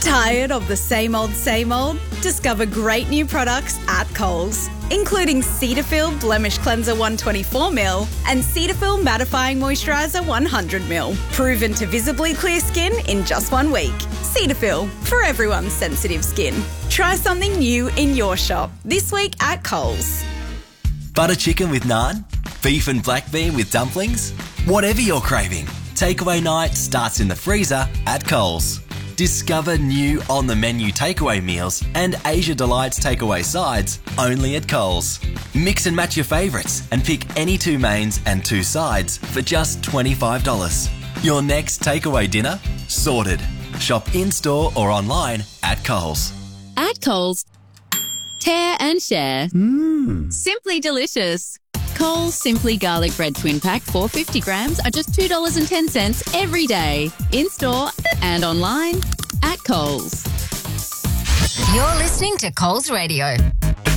Tired of the same old, same old? Discover great new products at Coles, including Cetaphil Blemish Cleanser 124ml and Cetaphil Mattifying Moisturiser 100ml. Proven to visibly clear skin in just 1 week. Cetaphil, for everyone's sensitive skin. Try something new in your shop this week at Coles. Butter chicken with naan? Beef and black bean with dumplings? Whatever you're craving, takeaway night starts in the freezer at Coles. Discover new on-the-menu takeaway meals and Asia Delights takeaway sides only at Coles. Mix and match your favourites and pick any 2 mains and 2 sides for just $25. Your next takeaway dinner? Sorted. Shop in-store or online at Coles. At Coles, tear and share. Simply delicious. Coles Simply Garlic Bread Twin Pack 450 grams are just $2.10 every day. In-store and online at Coles. You're listening to Coles Radio.